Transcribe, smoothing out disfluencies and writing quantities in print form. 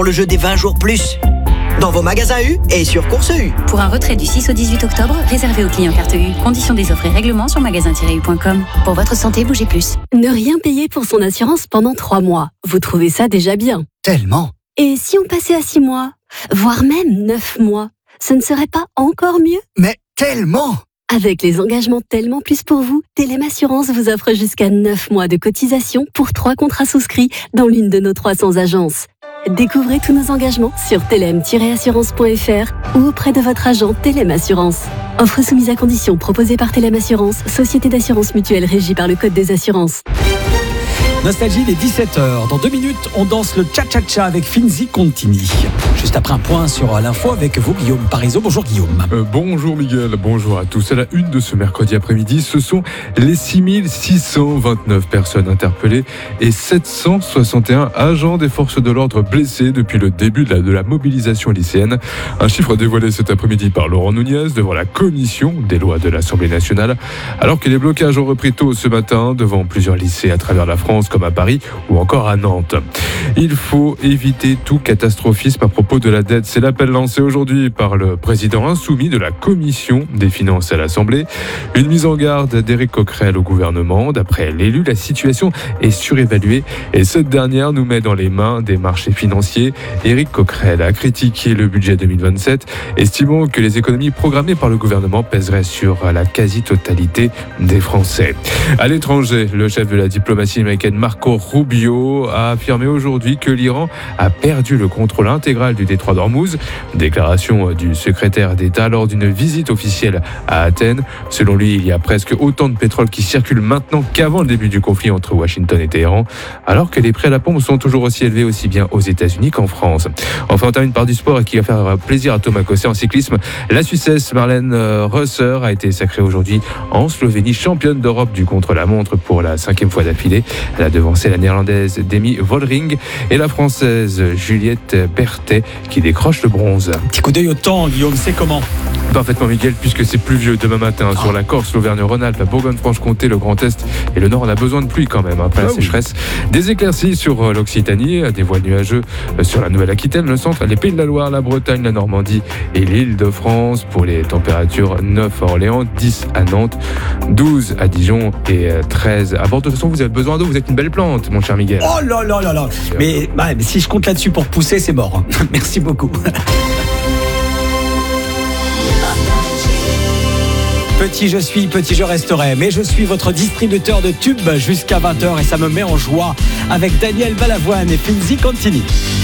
Le jeu des 20 jours plus. Dans vos magasins U et sur Course U. Pour un retrait du 6 au 18 octobre, réservé aux clients carte U. Conditions des offres et règlements sur magasin-u.com. Pour votre santé, bougez plus. Ne rien payer pour son assurance pendant 3 mois. Vous trouvez ça déjà bien? Tellement. Et si on passait à 6 mois, voire même 9 mois, ce ne serait pas encore mieux? Mais tellement. Avec les engagements Tellement Plus pour vous, Telem Assurance vous offre jusqu'à 9 mois de cotisation pour 3 contrats souscrits dans l'une de nos 300 agences. Découvrez tous nos engagements sur telem-assurance.fr ou auprès de votre agent Telem Assurance. Offre soumise à condition proposée par Telem Assurance, société d'assurance mutuelle régie par le Code des assurances. Nostalgie, les 17h. Dans 2 minutes, on danse le cha-cha-cha avec Finzi Contini. Juste après un point sur l'info avec vous, Guillaume Parisot. Bonjour Guillaume. Bonjour Miguel, bonjour à tous. À la une de ce mercredi après-midi, ce sont les 6629 personnes interpellées et 761 agents des forces de l'ordre blessés depuis le début de la mobilisation lycéenne. Un chiffre dévoilé cet après-midi par Laurent Nunez devant la commission des lois de l'Assemblée nationale, alors que les blocages ont repris tôt ce matin devant plusieurs lycées à travers la France, comme à Paris ou encore à Nantes. Il faut éviter tout catastrophisme à propos de la dette. C'est l'appel lancé aujourd'hui par le président insoumis de la commission des finances à l'Assemblée. Une mise en garde d'Éric Coquerel au gouvernement. D'après l'élu, la situation est surévaluée et cette dernière nous met dans les mains des marchés financiers. Éric Coquerel a critiqué le budget 2027, estimant que les économies programmées par le gouvernement pèseraient sur la quasi-totalité des Français. À l'étranger, le chef de la diplomatie américaine Marco Rubio a affirmé aujourd'hui que l'Iran a perdu le contrôle intégral du détroit d'Ormuz. Déclaration du secrétaire d'État lors d'une visite officielle à Athènes. Selon lui, il y a presque autant de pétrole qui circule maintenant qu'avant le début du conflit entre Washington et Téhéran, alors que les prix à la pompe sont toujours aussi élevés aussi bien aux États-Unis qu'en France. Enfin, on termine par du sport et qui va faire plaisir à Thomas Cosset en cyclisme. La Suissesse Marlène Rösser a été sacrée aujourd'hui en Slovénie championne d'Europe du contre-la-montre pour la 5e fois d'affilée. Elle a devancé la néerlandaise Demi Vollering et la française Juliette Berthet qui décroche le bronze. Petit coup d'œil au temps, Guillaume, c'est comment? Parfaitement Miguel, puisque c'est pluvieux demain matin sur la Corse, l'Auvergne-Rhône-Alpes, la Bourgogne-Franche-Comté, le Grand Est et le Nord. On a besoin de pluie quand même après la sécheresse. Des éclaircies sur l'Occitanie, des voiles nuageux sur la Nouvelle-Aquitaine, le centre, les Pays de la Loire, la Bretagne, la Normandie et l'Île-de-France. Pour les températures, 9 à Orléans, 10 à Nantes, 12 à Dijon et 13 à Bordeaux. De toute façon, vous avez besoin d'eau, vous êtes une belle plante, mon cher Miguel. Oh là là là là. Mais si je compte là-dessus pour pousser, c'est mort. Merci beaucoup. Petit je suis, petit je resterai, mais je suis votre distributeur de tubes jusqu'à 20h et ça me met en joie avec Daniel Balavoine et Finzi Contini.